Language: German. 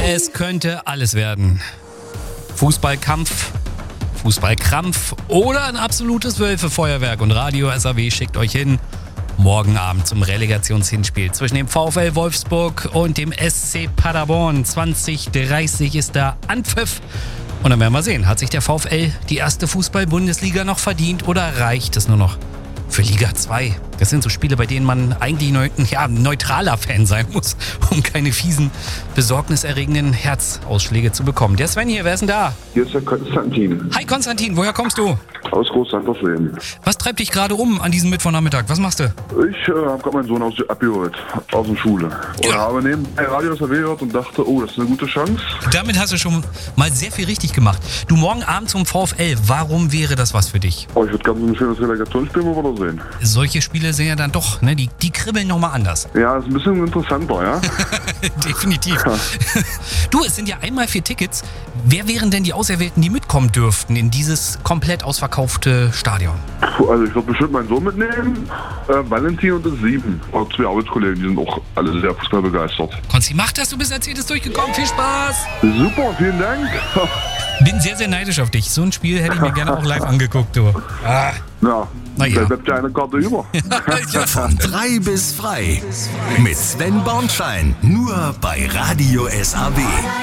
Es könnte alles werden. Fußballkampf, Fußballkrampf oder ein absolutes Wölfefeuerwerk. Und Radio SAW schickt euch hin. Morgen Abend zum Relegationshinspiel zwischen dem VfL Wolfsburg und dem SC Paderborn. 20:30 ist da Anpfiff. Und dann werden wir sehen, hat sich der VfL die erste Fußball-Bundesliga noch verdient oder reicht es nur noch für Liga 2? Das sind so Spiele, bei denen man eigentlich neutraler Fan sein muss, um keine fiesen, besorgniserregenden Herzausschläge zu bekommen. Der Sven hier, wer ist denn da? Hier ist der Konstantin. Hi Konstantin, woher kommst du? Aus Groß-Sandersleben. Was treibt dich gerade an diesem Mittwochnachmittag? Was machst du? Ich habe gerade meinen Sohn abgeholt, aus der Schule. Und habe nebenbei Radio SAW gehört und dachte, oh, das ist eine gute Chance. Damit hast du schon mal sehr viel richtig gemacht. Du, morgen Abend zum VfL, warum wäre das was für dich? Oh, ich würde gerne so ein schönes Relegationsspiel mal wieder sehen. Solche Spiele sind ja dann doch, ne, die kribbeln nochmal anders. Ja, ist ein bisschen interessanter, ja? Definitiv. Du, es sind ja einmal 4 Tickets. Wer wären denn die Auserwählten, die mitkommen dürften in dieses komplett ausverkaufte Stadion? Also ich würde bestimmt meinen Sohn mitnehmen, Valentin und das 7. Und 2 Arbeitskollegen, die sind auch alle sehr fußballbegeistert. Konsti, mach das, du bist als jedes durchgekommen. Viel Spaß! Super, vielen Dank. Bin sehr, sehr neidisch auf dich. So ein Spiel hätte ich mir gerne auch live angeguckt, du. Ja, Na ja. da bleibt ja eine Karte über. Von 3 bis frei. Mit Sven Bornschein. Nur bei Radio SAW.